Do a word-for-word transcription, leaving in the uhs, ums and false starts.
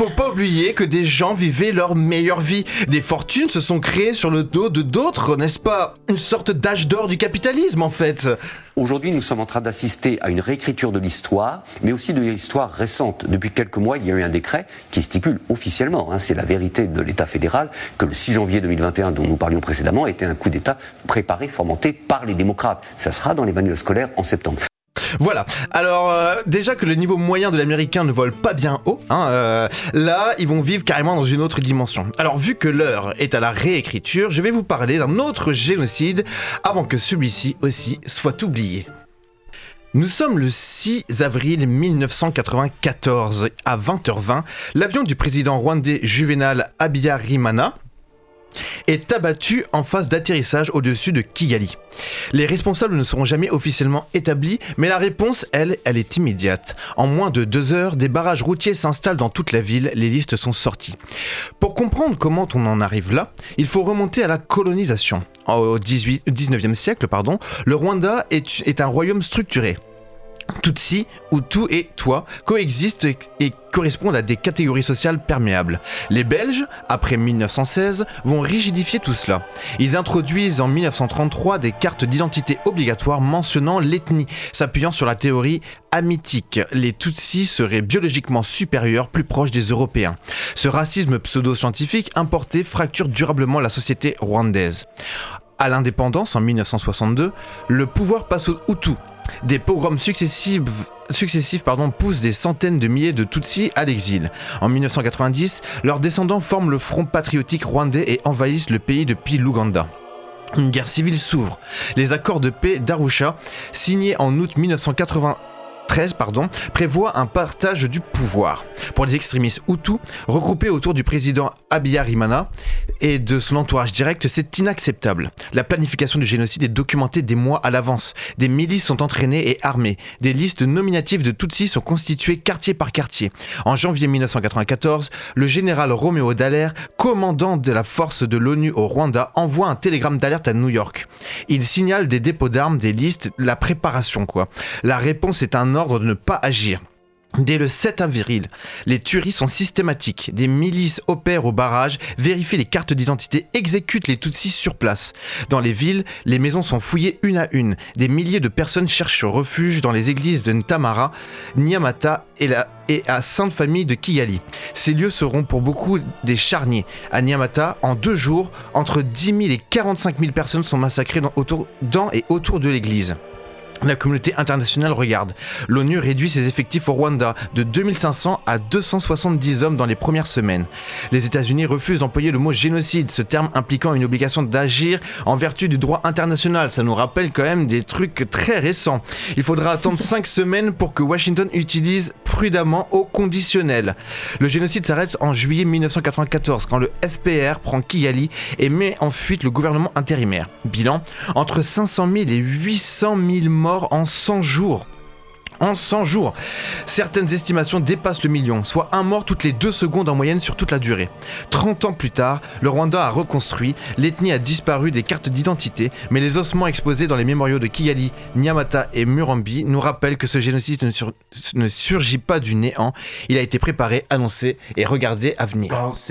faut pas oublier que des gens vivaient leur meilleure vie. Des fortunes se sont créées sur le dos de d'autres, n'est-ce pas? Une sorte d'âge d'or du capitalisme, en fait. Aujourd'hui, nous sommes en train d'assister à une réécriture de l'histoire, mais aussi de l'histoire récente. Depuis quelques mois, il y a eu un décret qui stipule officiellement, hein, c'est la vérité de l'État fédéral, que le six janvier deux mille vingt et un, dont nous parlions précédemment, était un coup d'État préparé, fomenté par les démocrates. Ça sera dans les manuels scolaires en septembre. Voilà, alors euh, déjà que le niveau moyen de l'américain ne vole pas bien haut, hein, euh, là ils vont vivre carrément dans une autre dimension. Alors vu que l'heure est à la réécriture, je vais vous parler d'un autre génocide avant que celui-ci aussi soit oublié. Nous sommes le six avril mille neuf cent quatre-vingt-quatorze, à vingt heures vingt, l'avion du président rwandais Juvenal Habyarimana est abattu en phase d'atterrissage au-dessus de Kigali. Les responsables ne seront jamais officiellement établis, mais la réponse, elle, elle est immédiate. En moins de deux heures, des barrages routiers s'installent dans toute la ville, les listes sont sorties. Pour comprendre comment on en arrive là, il faut remonter à la colonisation. Au dix-neuvième siècle, pardon, le Rwanda est, est un royaume structuré. Tutsi, Hutu et Twa coexistent et correspondent à des catégories sociales perméables. Les Belges, après mille neuf cent seize, vont rigidifier tout cela. Ils introduisent en mille neuf cent trente-trois des cartes d'identité obligatoires mentionnant l'ethnie, s'appuyant sur la théorie hamitique. Les Tutsis seraient biologiquement supérieurs, plus proches des Européens. Ce racisme pseudo-scientifique importé fracture durablement la société rwandaise. À l'indépendance, en mille neuf cent soixante-deux, le pouvoir passe aux Hutus. Des pogroms successifs, successifs pardon, poussent des centaines de milliers de Tutsis à l'exil. En mille neuf cent quatre-vingt-dix, leurs descendants forment le Front patriotique rwandais et envahissent le pays depuis l'Ouganda. Une guerre civile s'ouvre. Les accords de paix d'Arusha, signés en août mille neuf cent quatre-vingt-treize, pardon, prévoient un partage du pouvoir. Pour les extrémistes Hutus, regroupés autour du président Habyarimana et de son entourage direct, c'est inacceptable. La planification du génocide est documentée des mois à l'avance. Des milices sont entraînées et armées. Des listes nominatives de Tutsis sont constituées quartier par quartier. En janvier mille neuf cent quatre-vingt-quatorze, le général Roméo Dallaire, commandant de la force de l'ONU au Rwanda, envoie un télégramme d'alerte à New York. Il signale des dépôts d'armes, des listes, la préparation quoi. La réponse est un ordre de ne pas agir. Dès le sept avril, les tueries sont systématiques. Des milices opèrent au barrage, vérifient les cartes d'identité, exécutent les Tutsis sur place. Dans les villes, les maisons sont fouillées une à une. Des milliers de personnes cherchent refuge dans les églises de Ntamara, Nyamata et, la, et à Sainte-Famille de Kigali. Ces lieux seront pour beaucoup des charniers. À Nyamata, en deux jours, entre dix mille et quarante-cinq mille personnes sont massacrées dans, autour, dans et autour de l'église. La communauté internationale regarde. L'ONU réduit ses effectifs au Rwanda de deux mille cinq cents à deux cent soixante-dix hommes dans les premières semaines. Les États-Unis refusent d'employer le mot génocide, ce terme impliquant une obligation d'agir en vertu du droit international. Ça nous rappelle quand même des trucs très récents. Il faudra attendre cinq semaines pour que Washington utilise prudemment au conditionnel. Le génocide s'arrête en juillet mille neuf cent quatre-vingt-quatorze quand le F P R prend Kigali et met en fuite le gouvernement intérimaire. Bilan, entre cinq cent mille et huit cent mille morts en cent jours. En cent jours. Certaines estimations dépassent le million, soit un mort toutes les deux secondes en moyenne sur toute la durée. trente ans plus tard, le Rwanda a reconstruit, l'ethnie a disparu des cartes d'identité, mais les ossements exposés dans les mémoriaux de Kigali, Nyamata et Murambi nous rappellent que ce génocide ne, sur... ne surgit pas du néant. Il a été préparé, annoncé et regardé à venir.